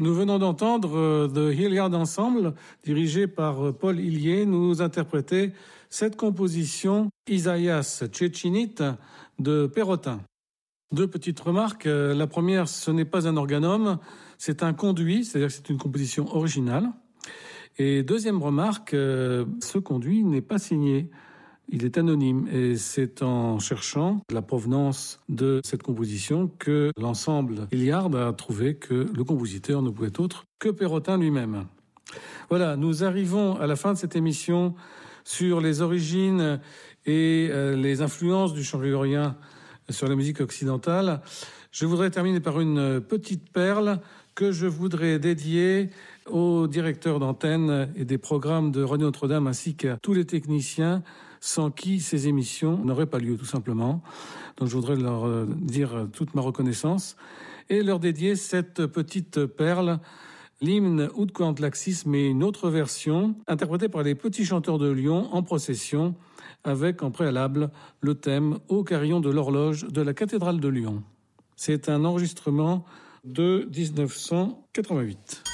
Nous venons d'entendre The Hilliard Ensemble, dirigé par Paul Hillier, nous interpréter cette composition Isaïas Tchétchénite de Perrotin. Deux petites remarques. La première, ce n'est pas un organome, c'est un conduit, c'est-à-dire que c'est une composition originale. Et deuxième remarque, ce conduit n'est pas signé. Il est anonyme et c'est en cherchant la provenance de cette composition que l'ensemble Hilliard a trouvé que le compositeur ne pouvait être autre que Perrotin lui-même. Voilà, nous arrivons à la fin de cette émission sur les origines et les influences du chant grégorien sur la musique occidentale. Je voudrais terminer par une petite perle que je voudrais dédier aux directeurs d'antenne et des programmes de Radio Notre-Dame ainsi qu'à tous les techniciens sans qui ces émissions n'auraient pas lieu, tout simplement. Donc je voudrais leur dire toute ma reconnaissance et leur dédier cette petite perle, l'hymne Ut Coant Laxis, mais une autre version, interprétée par les petits chanteurs de Lyon en procession, avec en préalable le thème Ô carillon de l'horloge de la cathédrale de Lyon. C'est un enregistrement de 1988.